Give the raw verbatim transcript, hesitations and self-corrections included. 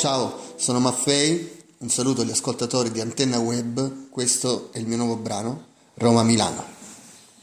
ciao, sono Maffei, un saluto agli ascoltatori di Antenna Web, questo è il mio nuovo brano, Roma-Milano.